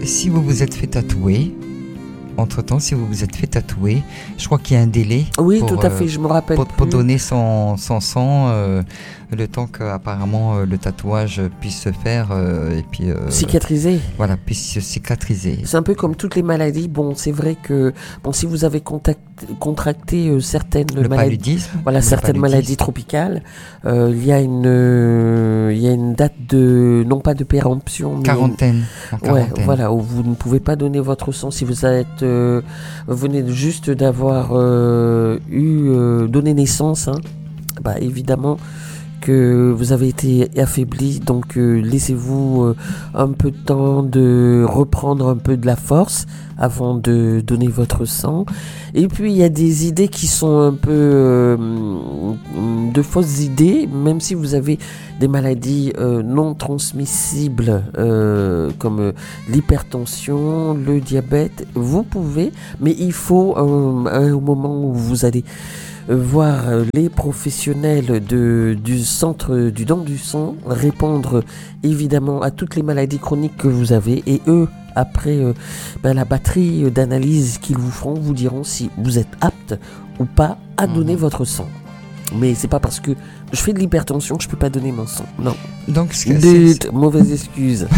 si vous vous êtes fait tatouer, entre-temps, si vous vous êtes fait tatouer, je crois qu'il y a un délai. Oui, tout à fait, je me rappelle. Pour donner son sang, le temps qu'apparemment le tatouage puisse se faire et puis cicatriser. Voilà, puisse se cicatriser. C'est un peu comme toutes les maladies. Bon, c'est vrai que si vous avez contracté certaines maladies, certaines maladies tropicales, il y a une date de non pas de péremption, mais quarantaine. Ouais, voilà, où vous ne pouvez pas donner votre sang si vous êtes venez juste d'avoir donné naissance, hein. Bah évidemment que vous avez été affaibli, donc laissez-vous un peu de temps de reprendre un peu de la force avant de donner votre sang. Et puis il y a des idées qui sont un peu de fausses idées, même si vous avez des maladies non transmissibles comme l'hypertension, le diabète, vous pouvez, mais il faut un moment où vous allez voir les professionnels du centre du don du sang répondre évidemment à toutes les maladies chroniques que vous avez, et eux après la batterie d'analyses qu'ils vous feront vous diront si vous êtes apte ou pas à donner votre sang. Mais c'est pas parce que je fais de l'hypertension que je peux pas donner mon sang. Non. Donc mauvaise excuse.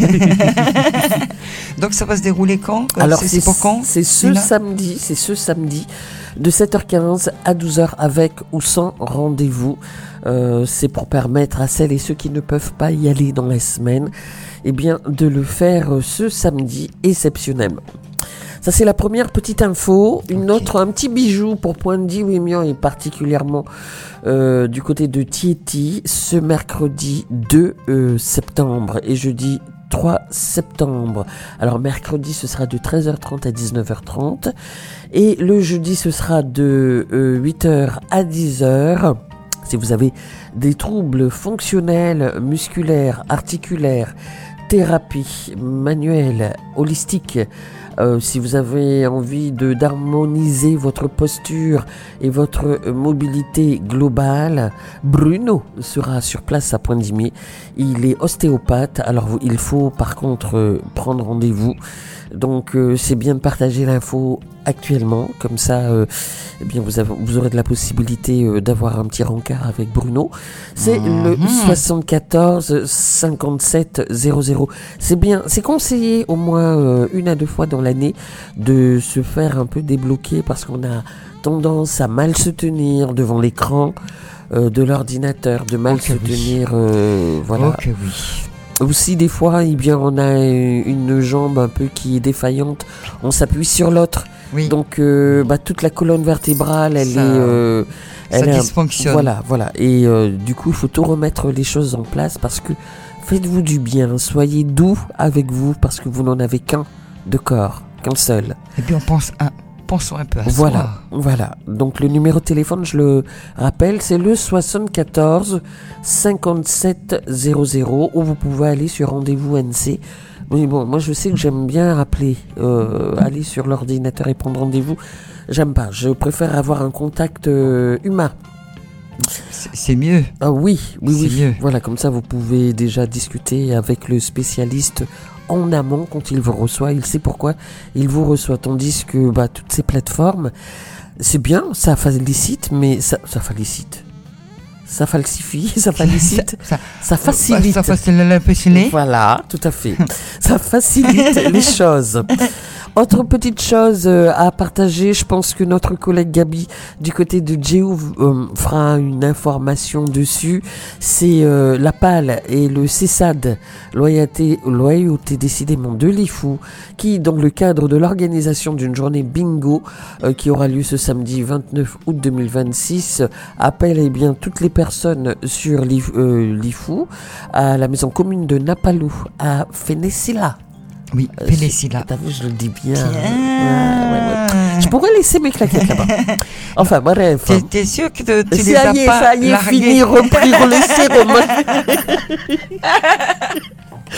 Donc ça va se dérouler quand? Alors c'est pour quand? C'est ce samedi de 7h15 à 12h avec ou sans rendez-vous. C'est pour permettre à celles et ceux qui ne peuvent pas y aller dans la semaine, de le faire ce samedi exceptionnellement. Ça, c'est la première petite info. Une autre, un petit bijou pour Pointe-Di Wémian et particulièrement du côté de Thiéty, ce mercredi 2 septembre et jeudi 3 septembre. Alors mercredi, ce sera de 13h30 à 19h30 et le jeudi, ce sera de 8h à 10h. Si vous avez des troubles fonctionnels, musculaires, articulaires, thérapie manuelle, holistique, si vous avez envie d'harmoniser votre posture et votre mobilité globale, Bruno sera sur place à Pointe-Dimier. Il est ostéopathe, alors il faut par contre prendre rendez-vous. Donc c'est bien de partager l'info actuellement, comme ça vous aurez de la possibilité d'avoir un petit rencard avec Bruno. C'est le 74 57 00. C'est bien, c'est conseillé au moins 1 à 2 fois dans l'année de se faire un peu débloquer parce qu'on a tendance à mal se tenir devant l'écran de l'ordinateur, de mal se tenir, voilà. Ok, oui. Aussi des fois, on a une jambe un peu qui est défaillante, on s'appuie sur l'autre. Oui. Donc toute la colonne vertébrale, ça dysfonctionne. Voilà. Et du coup, il faut tout remettre les choses en place parce que faites-vous du bien, soyez doux avec vous parce que vous n'en avez qu'un de corps, qu'un seul. Et puis pensons un peu à Voilà. Donc le numéro de téléphone, je le rappelle, c'est le 74 57 00 où vous pouvez aller sur Rendez-vous NC. Mais bon, moi je sais que j'aime bien rappeler, aller sur l'ordinateur et prendre rendez-vous. J'aime pas, je préfère avoir un contact humain. C'est mieux. Ah oui. Mieux. Voilà, comme ça vous pouvez déjà discuter avec le spécialiste en amont quand il vous reçoit. Il sait pourquoi il vous reçoit. Tandis que toutes ces plateformes, c'est bien, ça félicite, mais ça félicite. Ça falsifie, ça félicite, ça facilite. Ça facilite. Voilà, tout à fait. Ça facilite les choses. Autre petite chose à partager, je pense que notre collègue Gabi du côté de Géo fera une information dessus. C'est la PAL et le CESAD, loyauté décidément de l'IFU, qui dans le cadre de l'organisation d'une journée bingo qui aura lieu ce samedi 29 août 2026, appelle toutes les personnes sur l'IFU à la maison commune de Napalou à Fénécila. Oui, Fénécila. T'as vu, je le dis bien. Ouais. Je pourrais laisser mes claquettes là-bas. Enfin, bref. T'es sûr que tu les as pas ça y est, fini, repris, relaissé,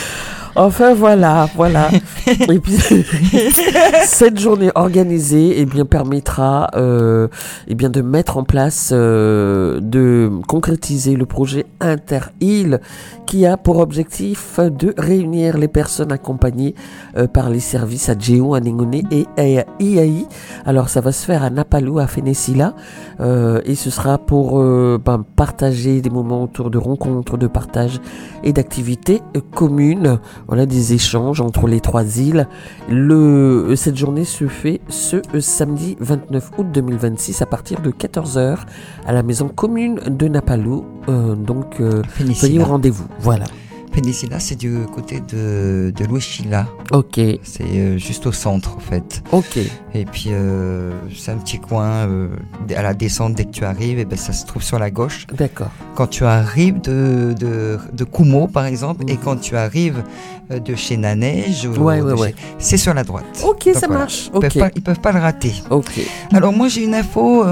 Enfin voilà. Et puis cette journée organisée, eh bien permettra, de mettre en place, de concrétiser le projet Inter-Île, qui a pour objectif de réunir les personnes accompagnées par les services à Djéou, à Ningone et à Iai. Alors ça va se faire à Napalou, à Fénécila, et ce sera pour partager des moments autour de rencontres, de partage et d'activités communes. Voilà, des échanges entre les trois îles. Cette journée se fait ce samedi 29 août 2026 à partir de 14h à la maison commune de Napalou. Soyez au rendez-vous. Voilà. Péninsula, c'est du côté de Louis-Chila. Ok. C'est juste au centre, en fait. Ok. Et puis, c'est un petit coin à la descente. Dès que tu arrives, et ça se trouve sur la gauche. D'accord. Quand tu arrives de Kumo, par exemple, et quand tu arrives de chez Naneige, c'est sur la droite. Ok, donc, ça marche. Ils peuvent pas le rater. Ok. Alors, moi, j'ai une info.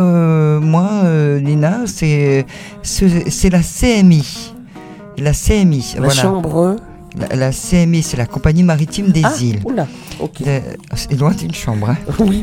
Lina, c'est la CMI. La CMI, chambre. La CMI, c'est la compagnie maritime des îles. Oula, ok. C'est loin d'une chambre. Hein. Oui.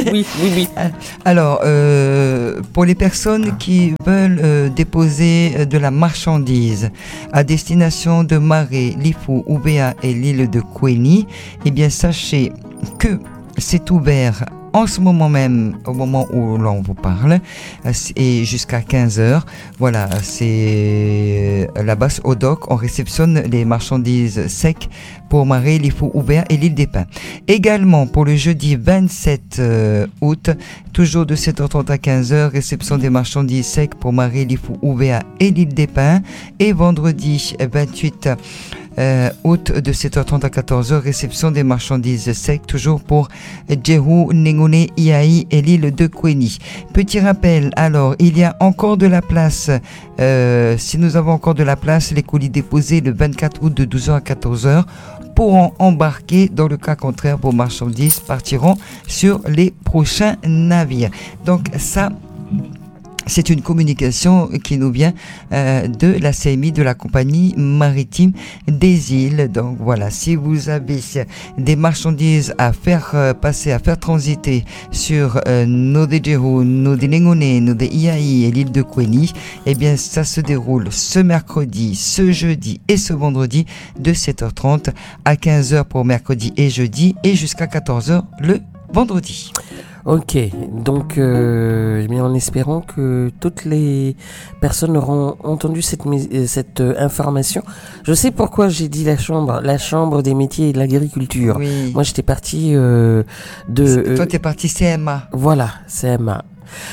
Alors, pour les personnes qui veulent déposer de la marchandise à destination de Maré, Lifou, Oubéa et l'île de Kweni, eh bien, sachez que c'est ouvert en ce moment même, au moment où l'on vous parle, et jusqu'à 15h. Voilà, c'est là-bas au dock, on réceptionne les marchandises secs pour Maré, Lifou, Oubéa et l'île des Pins. Également, pour le jeudi 27 août, toujours de 7h30 à 15h, réception des marchandises secs pour Maré, Lifou, Oubéa et l'île des Pins. Et vendredi 28 août de 7h30 à 14h, réception des marchandises secs, toujours pour Djéou, Ningone, Iai et l'île de Kweni. Petit rappel, alors, il y a encore de la place. Si nous avons encore de la place, les colis déposés le 24 août de 12h à 14h pourront embarquer. Dans le cas contraire, vos marchandises partiront sur les prochains navires. Donc ça, c'est une communication qui nous vient de la CMI, de la compagnie maritime des îles. Donc voilà, si vous avez des marchandises à faire passer, à faire transiter sur nos de Djéou, nos de Ningone, nos de Iai et l'île de Kweni, eh bien ça se déroule ce mercredi, ce jeudi et ce vendredi de 7h30 à 15h pour mercredi et jeudi et jusqu'à 14h le vendredi. Ok, donc en espérant que toutes les personnes auront entendu cette information. Je sais pourquoi j'ai dit la chambre des métiers et de l'agriculture. Oui. Moi j'étais parti toi t'es parti CMA. Voilà, CMA.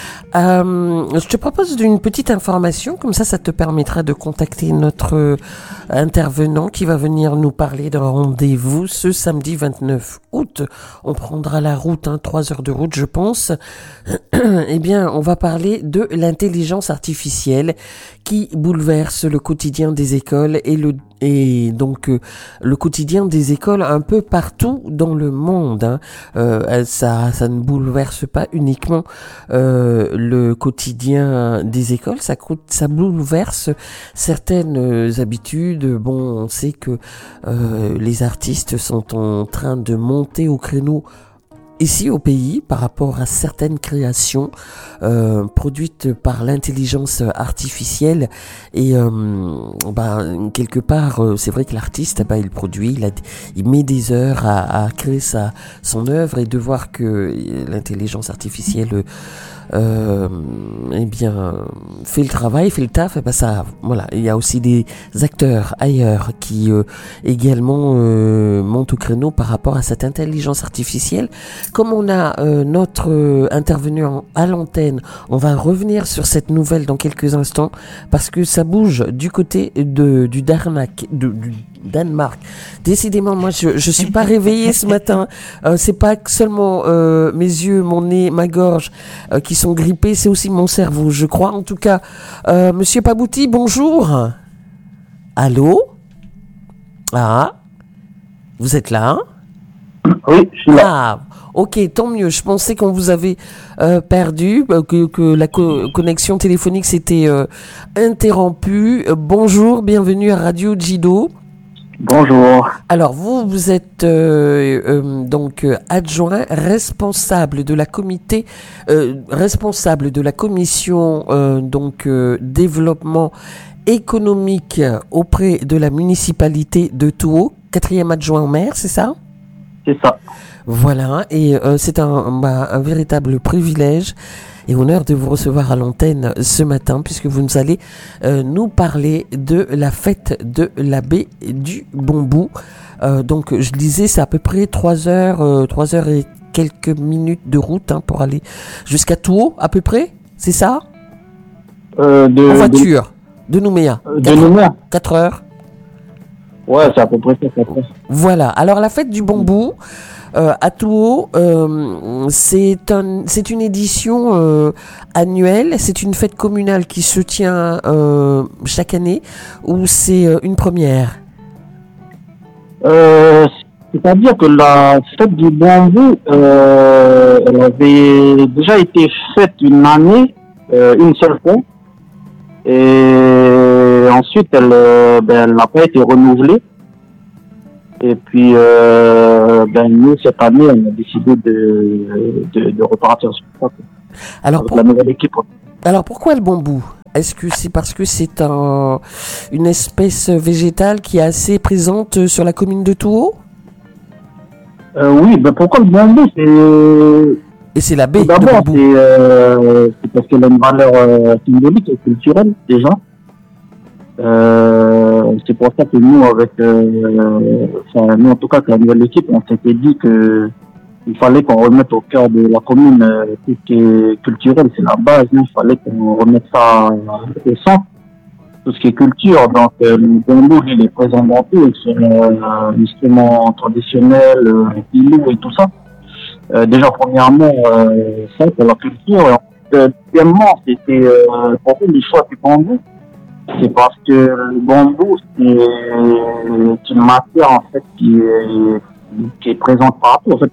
Je te propose d'une petite information, comme ça te permettra de contacter notre intervenant qui va venir nous parler d'un rendez-vous ce samedi 29 août. On prendra la route, 3 heures de route je pense. Eh bien, on va parler de l'intelligence artificielle qui bouleverse le quotidien des écoles et donc le quotidien des écoles un peu partout dans le monde. Ça ne bouleverse pas uniquement le quotidien des écoles, ça bouleverse certaines habitudes. Bon, on sait que les artistes sont en train de monter au créneau ici au pays par rapport à certaines créations produites par l'intelligence artificielle et quelque part c'est vrai que l'artiste il produit, il met des heures à créer son œuvre, et de voir que l'intelligence artificielle fait le travail, fait le taf, il y a aussi des acteurs ailleurs qui également montent au créneau par rapport à cette intelligence artificielle. Comme on a notre intervenant à l'antenne, on va revenir sur cette nouvelle dans quelques instants parce que ça bouge du côté du Danemark. Décidément, moi, je suis pas réveillée ce matin. C'est pas seulement mes yeux, mon nez, ma gorge qui sont grippés, c'est aussi mon cerveau, je crois. En tout cas, Monsieur Pabouti, bonjour. Allô? Ah, vous êtes là? Oui, je suis là. Ah, ok, tant mieux. Je pensais qu'on vous avait perdu, que la connexion téléphonique s'était interrompue. Bonjour, bienvenue à Radio Jido. Bonjour. Alors, vous êtes donc adjoint responsable de la commission développement économique auprès de la municipalité de Touo, 4e adjoint au maire, c'est ça ? C'est ça. Voilà, et c'est un véritable privilège et honneur de vous recevoir à l'antenne ce matin, puisque vous nous allez nous parler de la fête de la baie du Bombou. Donc, je disais, c'est à peu près 3 heures et quelques minutes de route pour aller jusqu'à Touo, à peu près, c'est ça ? En voiture, de Nouméa. De Nouméa. 4 heures. Ouais, c'est à peu près ça, 4 heures. Voilà, alors la fête du Bombou, à Touo, c'est une édition annuelle, c'est une fête communale qui se tient chaque année, ou c'est une première ? C'est-à-dire que la fête du Bambou, elle avait déjà été faite une année, une seule fois, et ensuite elle n'a pas été renouvelée. Et puis, nous, cette année, on a décidé de repartir sur ça. Alors, avec la nouvelle équipe. Alors, pourquoi le bambou ? Est-ce que c'est parce que c'est une espèce végétale qui est assez présente sur la commune de Touo ? Oui, pourquoi le bambou ? Et c'est la baie D'abord, de bambou. c'est parce qu'elle a une valeur symbolique et culturelle, déjà. C'est pour ça que nous, nous en tout cas, la nouvelle équipe, on s'était dit qu'il fallait qu'on remette au cœur de la commune tout ce qui est culturel, c'est la base. Il fallait qu'on remette ça au centre, tout ce qui est culture. Donc, le bambou, il est présent dans tout, c'est l'instrument traditionnel, le pilou et tout ça. Déjà, premièrement, ça, c'est la culture. Deuxièmement, c'était pourquoi le choix du bambou. C'est parce que le bambou, c'est une matière en fait qui est présente partout. En fait,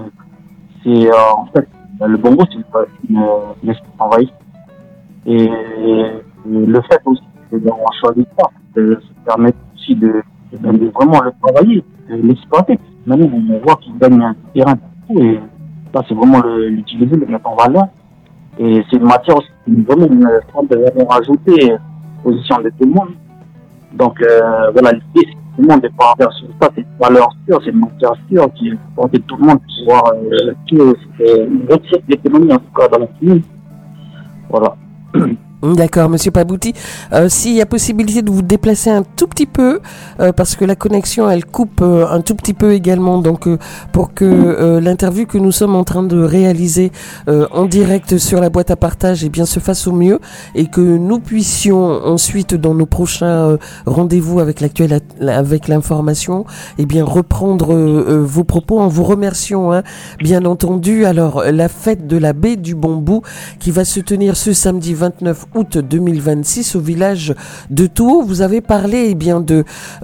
le bambou, c'est une espèce envahissante. Et le fait aussi d'avoir choisi ça, ça permet aussi de vraiment le travailler, de l'exploiter. Maintenant, on voit qu'il gagne un terrain partout et ça, c'est vraiment l'utiliser, le mettre en valeur. Et c'est une matière aussi, vraiment une forme de valeur ajoutée. Position de tout le monde. Donc voilà, l'idée c'est que tout le monde est pas sur ça, c'est une valeur sûre, c'est une matière sûre qui permet tout le monde de pouvoir retirer l'économie en tout cas dans la commune. Voilà. D'accord, Monsieur Pabouti. S'il y a possibilité de vous déplacer un tout petit peu, parce que la connexion, elle coupe un tout petit peu également, donc pour que l'interview que nous sommes en train de réaliser en direct sur la boîte à partage, eh bien, se fasse au mieux et que nous puissions ensuite, dans nos prochains rendez-vous avec avec l'information, eh bien, reprendre vos propos en vous remerciant, bien entendu. Alors, la fête de la baie du Bombou qui va se tenir ce samedi 29 août 2026 au village de Touo. Vous avez parlé bien de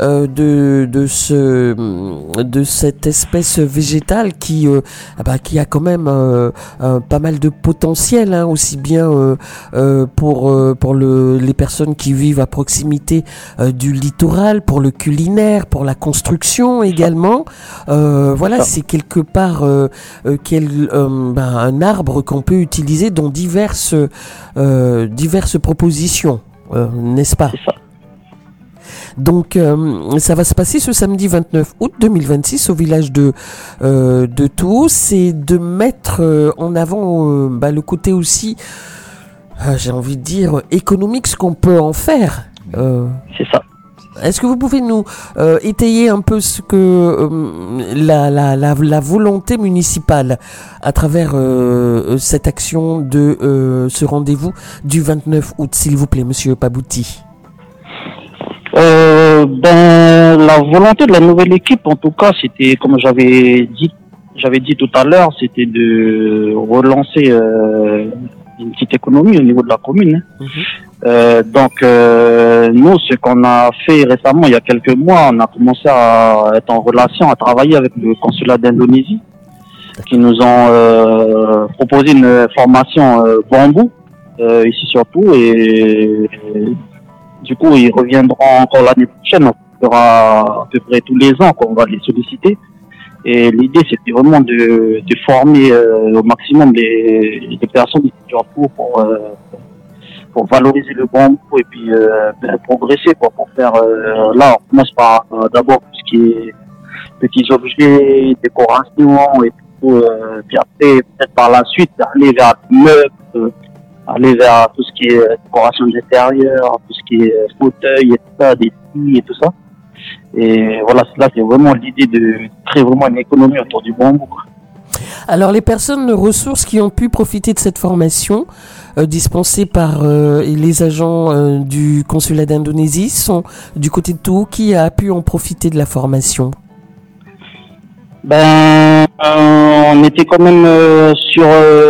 cette espèce végétale qui a quand même pas mal de potentiel, aussi bien pour les personnes qui vivent à proximité du littoral, pour le culinaire, pour la construction également. Voilà, c'est quelque part un arbre qu'on peut utiliser dans diverses propositions, n'est-ce pas ? C'est ça. Donc, ça va se passer ce samedi 29 août 2026 au village de Touo. C'est de mettre en avant le côté aussi, j'ai envie de dire, économique, ce qu'on peut en faire. C'est ça. Est-ce que vous pouvez nous étayer un peu ce que la volonté municipale à travers cette action de ce rendez-vous du 29 août, s'il vous plaît, Monsieur Pabouti? La volonté de la nouvelle équipe, en tout cas, c'était, comme j'avais dit tout à l'heure, c'était de relancer une petite économie au niveau de la commune. Donc, nous, ce qu'on a fait récemment, il y a quelques mois, on a commencé à être en relation, à travailler avec le consulat d'Indonésie, qui nous ont proposé une formation bambou, ici surtout, et du coup, ils reviendront encore l'année prochaine. fera à peu près tous les ans qu'on va les solliciter. Et l'idée, c'était vraiment de former au maximum les personnes du Turquie pour valoriser le bambou et puis progresser quoi, pour faire là on commence par d'abord tout ce qui est petits objets, décoration et tout, puis après peut-être par la suite aller vers les meubles, aller vers tout ce qui est décoration d'intérieur, tout ce qui est fauteuil et tout ça, des lits et tout ça. Et voilà, là c'est vraiment l'idée de créer vraiment une économie autour du bambou quoi. Alors, les personnes ressources qui ont pu profiter de cette formation dispensée par les agents du consulat d'Indonésie sont du côté de Togo. Qui a pu en profiter de la formation? On était quand même sur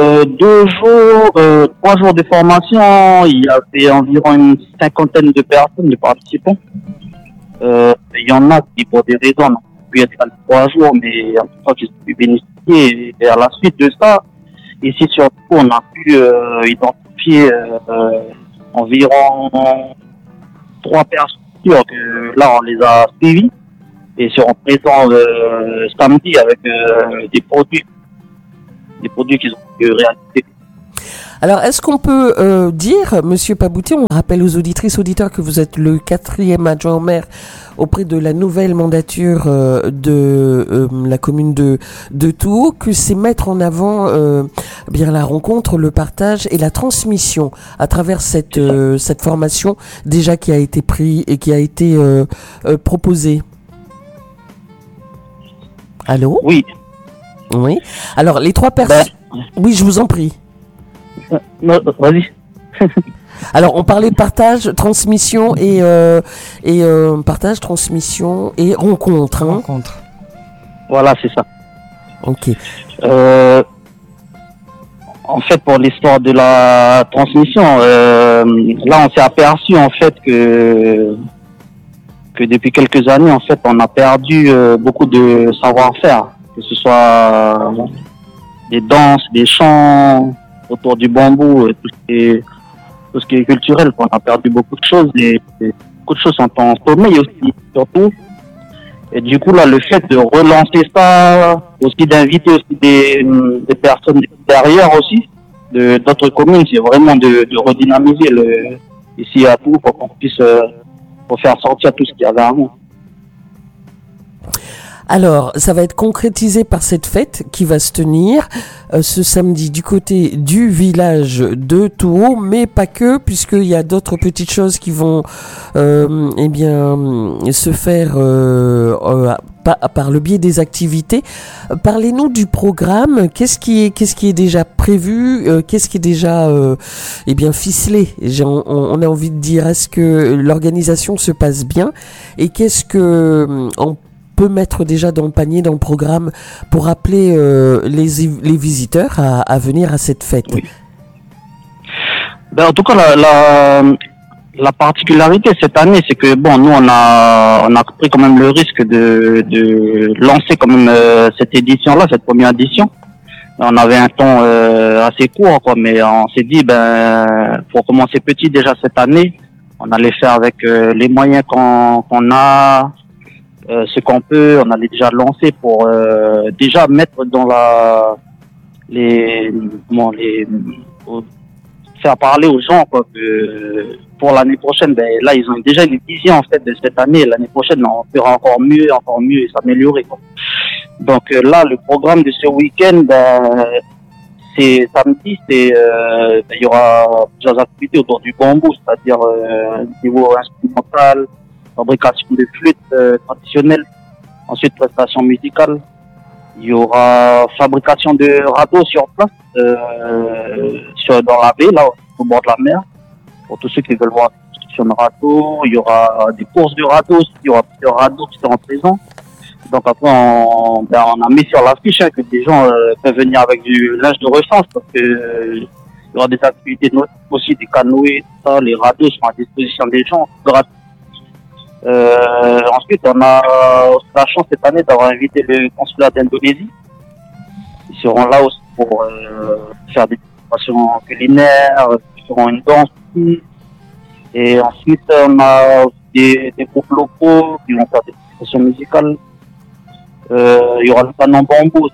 3 jours de formation. Il y avait environ une 50aine de personnes, de participants. Il y en a qui, pour des raisons, n'ont pu être là 3 jours, mais en tout cas, qui ont pu bénéficier. Et à la suite de ça, ici surtout, on a pu identifier environ 3 personnes que là, on les a suivis et seront présents samedi avec des produits qu'ils ont pu réaliser. Alors, est-ce qu'on peut dire, Monsieur Pabouty, on rappelle aux auditrices, auditeurs que vous êtes le 4e adjoint au maire auprès de la nouvelle mandature de la commune de Tours, que c'est mettre en avant bien la rencontre, le partage et la transmission à travers cette formation déjà qui a été prise et qui a été proposée. Allô? Oui. Oui. Alors, les 3 personnes... Oui, je vous en prie. Non, vas-y. Alors, on parlait de partage, transmission et partage, transmission et rencontre. Hein. Rencontre. Voilà, c'est ça. Ok. En fait, pour l'histoire de la transmission, là, on s'est aperçu en fait que depuis quelques années, en fait, on a perdu beaucoup de savoir-faire, que ce soit des danses, des chants autour du bambou, tout ce qui est culturel. On a perdu beaucoup de choses et beaucoup de choses sont en sommeil aussi, surtout. Et du coup, là, le fait de relancer ça, aussi d'inviter aussi des personnes extérieures aussi, d'autres communes, c'est vraiment de redynamiser ici à Tours pour qu'on puisse pour faire sortir tout ce qu'il y avait avant. Alors, ça va être concrétisé par cette fête qui va se tenir ce samedi du côté du village de Tours, mais pas que, puisqu'il y a d'autres petites choses qui vont se faire par le biais des activités. Parlez-nous du programme. Qu'est-ce qui est déjà prévu? Qu'est-ce qui est déjà ficelé? On a envie de dire, est-ce que l'organisation se passe bien? Et qu'est-ce que on peut mettre déjà dans le panier, dans le programme, pour appeler les visiteurs à venir à cette fête? Oui. En tout cas, la particularité cette année, c'est que nous on a pris quand même le risque de lancer quand même cette édition-là, cette première édition. On avait un temps assez court, quoi, mais on s'est dit pour commencer petit déjà cette année, on allait faire avec les moyens qu'on a. Ce qu'on peut, on allait déjà lancer pour déjà mettre dans faire parler aux gens quoi, que pour l'année prochaine, là ils ont déjà une vision en fait de cette année. L'année prochaine, on fera encore mieux et s'améliorer. Quoi. Donc là, le programme de ce week-end, c'est samedi, il y aura plusieurs activités autour du bambou, c'est-à-dire niveau instrumental, fabrication de flûtes traditionnelles, ensuite prestation musicale. Il y aura fabrication de radeaux sur place, dans la baie, là, au bord de la mer, pour tous ceux qui veulent voir la construction de radeaux. Il y aura des courses de radeaux, il y aura plusieurs radeaux qui seront présents. Donc après, on a mis sur l'affiche que des gens peuvent venir avec du linge de rechange, parce que il y aura des activités aussi, des canoës, tout ça, les radeaux sont à disposition des gens gratuits. Ensuite, on a la chance cette année d'avoir invité le consulat d'Indonésie. Ils seront là aussi pour faire des démonstrations culinaires, ils feront une danse aussi. Et ensuite, on a des groupes locaux qui vont faire des sessions musicales. Il y aura le canon bambou.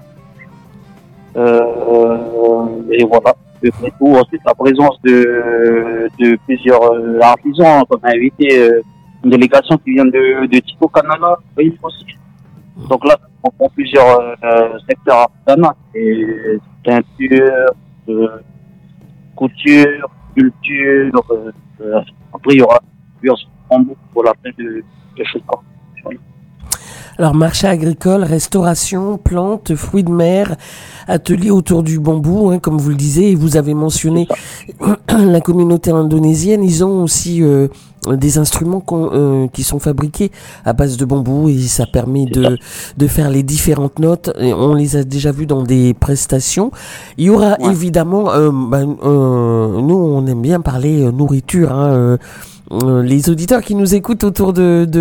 Et voilà. Et tout, ensuite, la présence de plusieurs artisans, comme invité, une délégation qui vient de Tico Canada, oui, aussi. Donc là, on prend plusieurs secteurs artisanaux, et teinture, couture, culture. Après, il y aura plusieurs bambous pour la fin de choses. Alors, marché agricole, restauration, plantes, fruits de mer, atelier autour du bambou, hein, comme vous le disiez, et vous avez mentionné la communauté indonésienne. Ils ont aussi des instruments qui sont fabriqués à base de bambou, et ça permet de faire les différentes notes. Et on les a déjà vus dans des prestations. Il y aura évidemment, nous on aime bien parler nourriture, hein, les auditeurs qui nous écoutent autour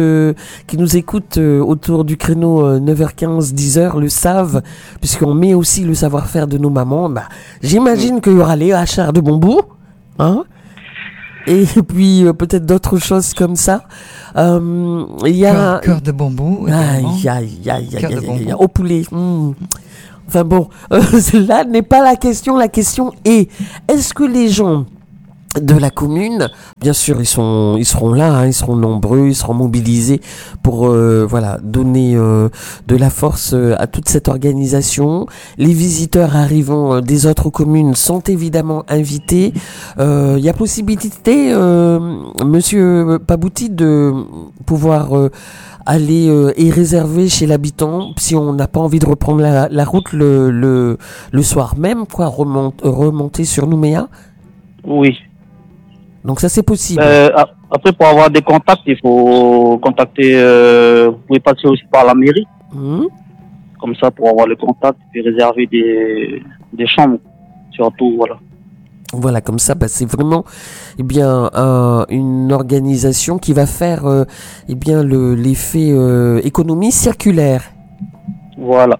autour du créneau 9h15 10h le savent, puisqu'on met aussi le savoir-faire de nos mamans. J'imagine qu'il y aura les hachars de bambou, hein, et puis peut-être d'autres choses comme ça. Il y a cœur de bambou, au poulet. Enfin bon, là n'est pas la question. La question est, est-ce que les gens de la commune, bien sûr, ils seront là, hein, ils seront nombreux, ils seront mobilisés pour donner de la force à toute cette organisation. Les visiteurs arrivant des autres communes sont évidemment invités. Il y a possibilité, Monsieur Pabouti, de pouvoir aller et réserver chez l'habitant si on n'a pas envie de reprendre la route le soir même, quoi, remonter sur Nouméa. Oui. Donc ça, c'est possible. Après, pour avoir des contacts, il faut contacter, vous pouvez passer aussi par la mairie. Comme ça, pour avoir le contact et réserver des chambres, surtout, voilà. Voilà, comme ça, c'est vraiment, une organisation qui va faire, l'effet économie circulaire. Voilà.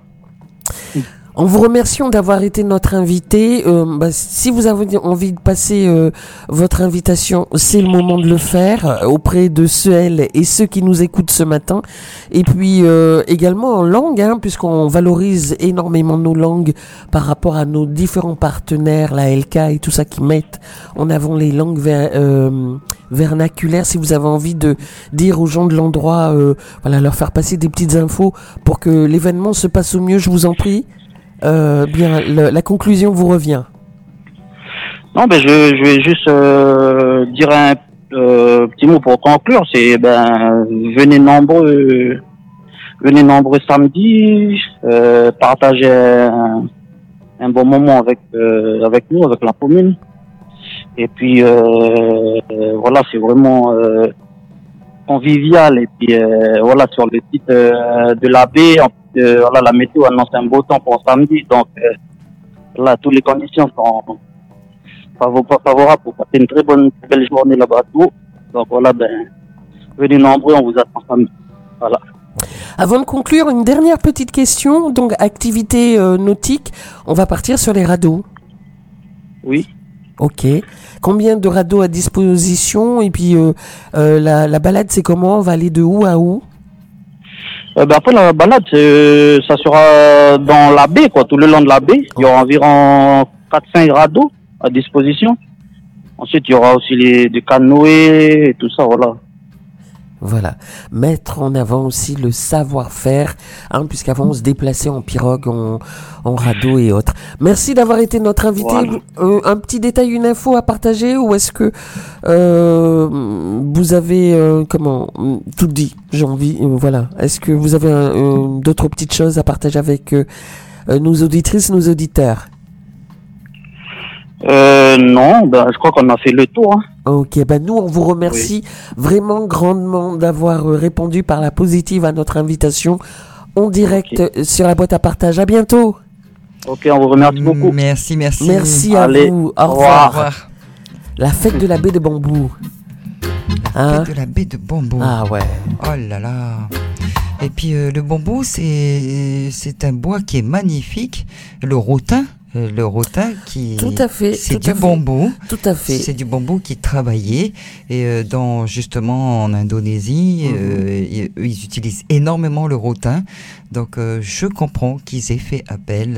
En vous remerciant d'avoir été notre invité. Si vous avez envie de passer votre invitation, c'est le moment de le faire auprès de celles et ceux qui nous écoutent ce matin. Et puis également en langue, hein, puisqu'on valorise énormément nos langues par rapport à nos différents partenaires, la LK et tout ça, qui mettent en avant les langues vernaculaires. Si vous avez envie de dire aux gens de l'endroit, leur faire passer des petites infos pour que l'événement se passe au mieux, je vous en prie. La conclusion vous revient. Non, je vais juste dire un petit mot pour conclure. C'est venez nombreux samedi, partager un bon moment avec nous, avec la commune. Et puis c'est vraiment convivial. Et puis sur le site de la baie. La météo annonce un beau temps pour samedi, donc toutes les conditions sont favorables pour passer une très belle journée là-bas. Donc venez nombreux, on vous attend samedi. Voilà. Avant de conclure, une dernière petite question. Donc, activité nautique, on va partir sur les radeaux. Oui. Ok. Combien de radeaux à disposition? Et puis la balade, c'est comment? On va aller de où à où? Après la balade, ça sera dans la baie, tout le long de la baie. Il y aura environ 4-5 radeaux à disposition. Ensuite, il y aura aussi des canoës et tout ça, voilà. Voilà, mettre en avant aussi le savoir-faire, hein, puisqu'avant on se déplaçait en pirogue, en radeau et autres. Merci d'avoir été notre invité. Voilà. Un petit détail, une info à partager, ou est-ce que vous avez tout dit, j'ai envie, voilà. Est-ce que vous avez d'autres petites choses à partager avec nos auditrices, nos auditeurs? Non, je crois qu'on a fait le tour. Hein. Ok, nous on vous remercie vraiment grandement d'avoir répondu par la positive à notre invitation en direct sur la boîte à partage. À bientôt. Ok, on vous remercie beaucoup. Merci. Merci à vous. Au revoir. La fête de la baie de bambou. La fête de la baie de bambou. Ah ouais. Oh là là. Et puis le bambou, c'est un bois qui est magnifique. Le rotin, le rotin Tout à fait. c'est tout du à fait. bambou. Tout à fait. C'est du bambou qui est travaillé et justement en Indonésie, ils utilisent énormément le rotin. Donc je comprends qu'ils aient fait appel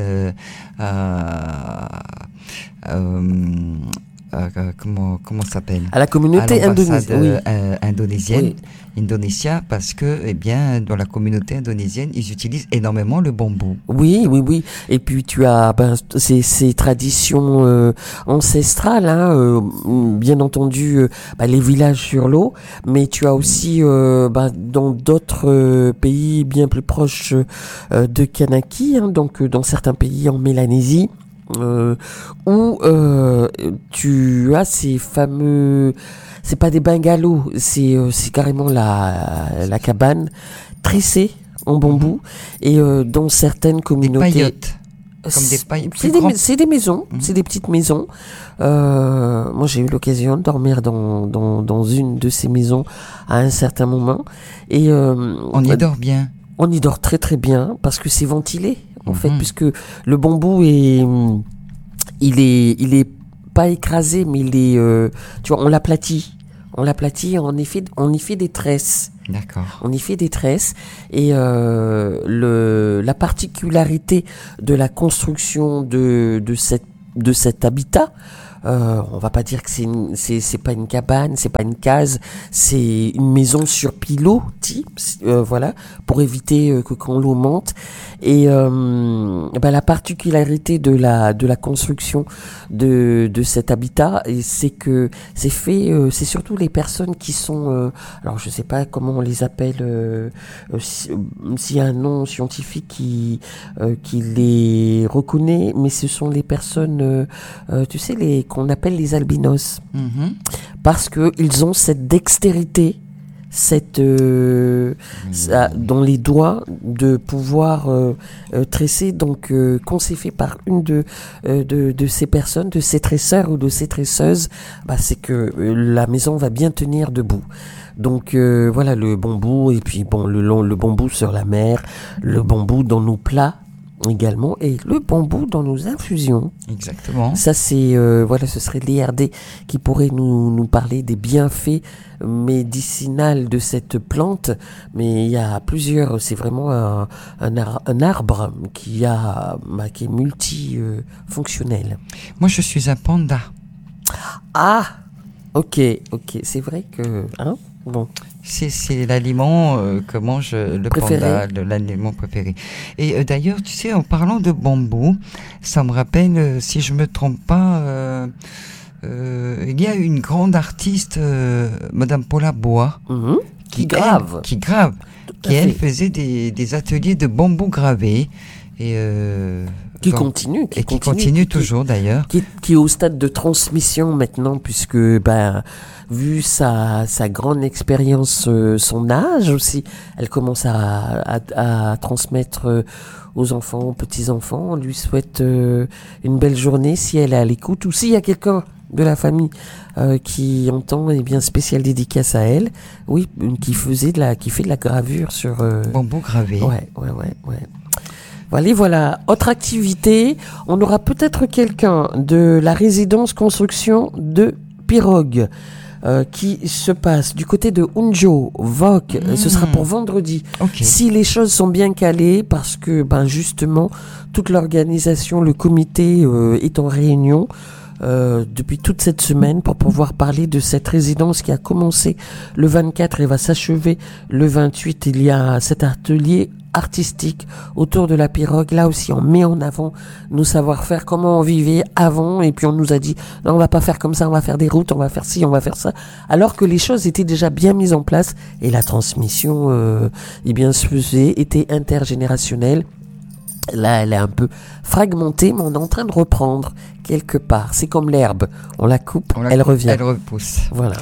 comment ça s'appelle, À la communauté à l'ambassade indonésienne. indonésienne, Oui. Indonesia, parce que dans la communauté indonésienne, ils utilisent énormément le bambou. Oui. Et puis tu as ces traditions ancestrales, bien entendu, les villages sur l'eau, mais tu as aussi dans d'autres pays bien plus proches de Kanaki, donc dans certains pays en Mélanésie. Où tu as ces fameux, c'est pas des bungalows, c'est carrément la cabane tressée en bambou, et dans certaines Des communautés, paillotes. Comme des pailles plus c'est grandes. des maisons, c'est des petites maisons. Moi, j'ai eu l'occasion de dormir dans une de ces maisons à un certain moment, et On y dort bien. on y dort très très bien parce que c'est ventilé en fait, puisque le bambou il est pas écrasé, mais il est, tu vois, on l'aplatit, on y fait des tresses. D'accord. On y fait des tresses, et la particularité de la construction de cet habitat, on va pas dire que c'est pas une cabane, c'est pas une case, c'est une maison sur pilotis, voilà, pour éviter que quand l'eau monte. Et la particularité de la construction de cet habitat, c'est que c'est fait, c'est surtout les personnes qui sont, alors je sais pas comment on les appelle, s'il y a un nom scientifique qui les reconnaît, mais ce sont les personnes, tu sais, qu'on appelle les albinos, parce que ils ont cette dextérité, dans les doigts, de pouvoir tresser. Donc quand c'est fait par une de ces personnes, de ces tresseurs ou de ces tresseuses, c'est que la maison va bien tenir debout. Donc voilà, le bambou, et puis bon, le bambou sur la mer, le bambou dans nos plats également, et le bambou dans nos infusions. Exactement. Ça, c'est voilà, ce serait l'IRD qui pourrait nous parler des bienfaits médicinaux de cette plante, mais il y a plusieurs. C'est vraiment un arbre qui est multifonctionnel. Moi, je suis un panda. Ah, ok, c'est vrai que bon. C'est l'aliment que mange le Préféré. panda, l'aliment préféré. Et d'ailleurs, tu sais, en parlant de bambou, ça me rappelle, si je me trompe pas, il y a une grande artiste, Madame Paula Bois, Qui grave. qui à elle fait. faisait des ateliers de bambou gravé et Qui donc- continue, et qui continue toujours d'ailleurs. qui est au stade de transmission maintenant, puisque vu sa grande expérience, son âge aussi, elle commence à transmettre aux enfants, aux petits-enfants. On lui souhaite une belle journée si elle est à l'écoute, ou s'il y a quelqu'un de la famille qui entend, spéciale dédicace à elle. Oui, qui fait de la gravure sur Bambou gravé. Ouais. Voilà. Autre activité, on aura peut-être quelqu'un de la résidence construction de Pirogue qui se passe du côté de Unjo, Vok. Ce sera pour vendredi. Ok. Si les choses sont bien calées, parce que justement, toute l'organisation, le comité est en réunion depuis toute cette semaine pour pouvoir parler de cette résidence qui a commencé le 24 et va s'achever le 28. Il y a cet atelier artistique autour de la pirogue. Là aussi, on met en avant nos savoir-faire, comment on vivait avant, et puis on nous a dit non, on va pas faire comme ça, on va faire des routes, on va faire ci, on va faire ça, alors que les choses étaient déjà bien mises en place, et la transmission se faisait, était intergénérationnelle. Là, elle est un peu fragmentée, mais on est en train de reprendre quelque part. C'est comme l'herbe, on la coupe, elle revient. Elle repousse. Voilà.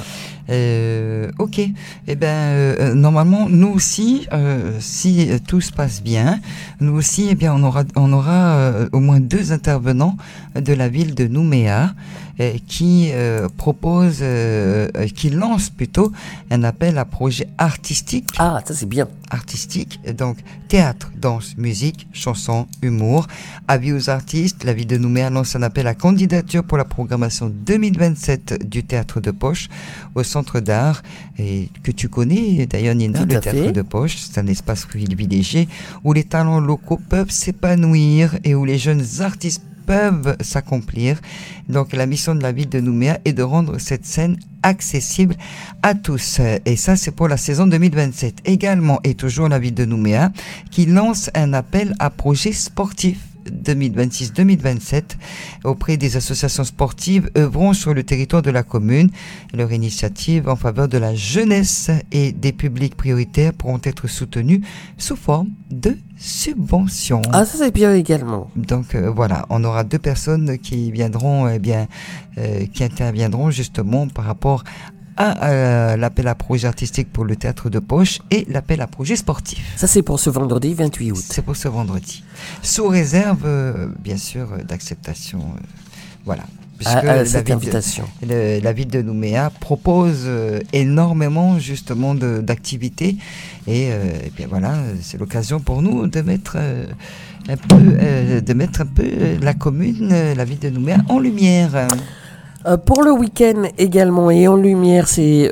Ok. Eh ben, normalement, nous aussi, si tout se passe bien, nous aussi, eh bien, on aura au moins 2 intervenants de la ville de Nouméa qui proposent, qui lancent plutôt un appel à projet artistique. Ah, ça c'est bien. Artistique, donc théâtre, danse, musique, chanson, humour. Avis aux artistes, la ville de Nouméa lance un appel à candidature pour la programmation 2027 du théâtre de poche au centre d'art, et que tu connais d'ailleurs, Nina. Tout le à théâtre fait. de poche, c'est un espace privilégié où les talents locaux peuvent s'épanouir et où les jeunes artistes peuvent s'accomplir. Donc la mission de la ville de Nouméa est de rendre cette scène accessible à tous. Et ça, c'est pour la saison 2027. Également, et toujours la ville de Nouméa, qui lance un appel à projets sportifs 2026-2027 auprès des associations sportives œuvrant sur le territoire de la commune. Leur initiative en faveur de la jeunesse et des publics prioritaires pourront être soutenues sous forme de subventions. Ah, ça c'est bien également. Donc voilà, on aura 2 personnes qui viendront, qui interviendront justement par rapport à l'appel à projet artistique pour le théâtre de poche et l'appel à projet sportif. Ça c'est pour ce vendredi 28 août. C'est pour ce vendredi. Sous réserve, bien sûr, d'acceptation. Voilà. À cette invitation. La ville de Nouméa propose énormément justement d'activités et bien voilà, c'est l'occasion pour nous de mettre un peu la commune, la ville de Nouméa en lumière. Pour le week-end également et en lumière, c'est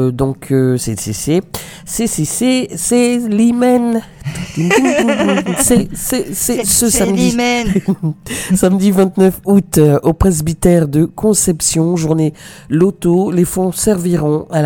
c'est l'hymen. C'est ce samedi. Samedi 29 août au presbytère de Conception, journée loto. Les fonds serviront à